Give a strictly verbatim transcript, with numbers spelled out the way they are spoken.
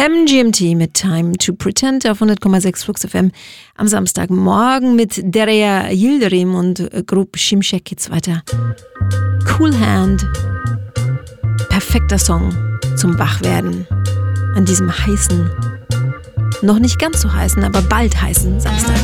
M G M T mit Time to Pretend auf hundert Komma sechs Flux F M. Am Samstagmorgen mit Derya Yildirim und Grup Şimşek geht's weiter. Cool Hand. Perfekter Song zum Wachwerden an diesem heißen, noch nicht ganz so heißen, aber bald heißen Samstag.